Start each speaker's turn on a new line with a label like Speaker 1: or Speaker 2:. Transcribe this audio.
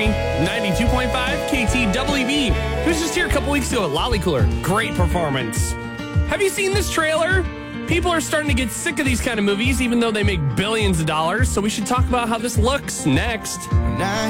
Speaker 1: 92.5 KTWB. He was just here a couple weeks ago at Lolly Cooler. Great performance. Have you seen this trailer? People are starting to get sick of these kind of movies, even though they make billions of dollars. So we should talk about how this looks next.